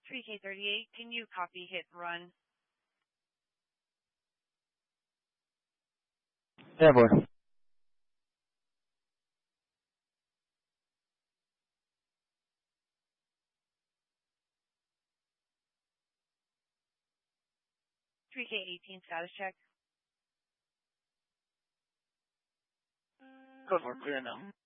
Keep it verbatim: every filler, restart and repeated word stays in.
three K thirty-eight, can you copy hit run? Yeah, boy. three K eighteen, status check. Go for it, clear now.